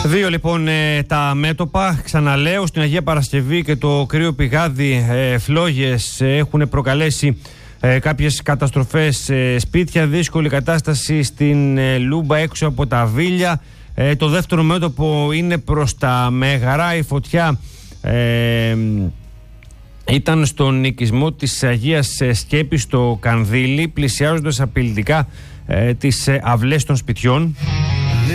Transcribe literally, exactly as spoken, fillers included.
Δύο λοιπόν ε, τα μέτωπα, ξαναλέω, στην Αγία Παρασκευή και το κρύο πηγάδι ε, φλόγες ε, έχουν προκαλέσει ε, κάποιες καταστροφές, ε, σπίτια, δύσκολη κατάσταση στην ε, Λούμπα έξω από τα Βίλια. Ε, το δεύτερο μέτωπο είναι προς τα Μέγαρα. Η φωτιά ε, ήταν στον οικισμό της Αγίας Σκέπης στο Κανδύλι, πλησιάζοντας απειλητικά ε, τις ε, αυλές των σπιτιών.